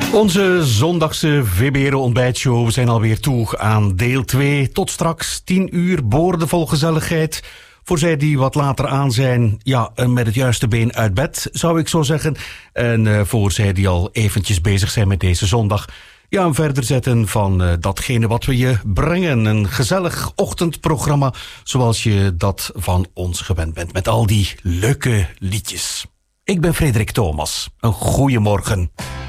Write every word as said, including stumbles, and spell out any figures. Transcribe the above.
Onze zondagse V B R-ontbijtshow. We zijn alweer toe aan deel twee. Tot straks tien uur boordevol gezelligheid. Voor zij die wat later aan zijn, ja, met het juiste been uit bed, zou ik zo zeggen. En uh, voor zij die al eventjes bezig zijn met deze zondag, ja, een verder zetten van uh, datgene wat we je brengen. Een gezellig ochtendprogramma, zoals je dat van ons gewend bent, met al die leuke liedjes. Ik ben Frederik Thomas. Een goeiemorgen.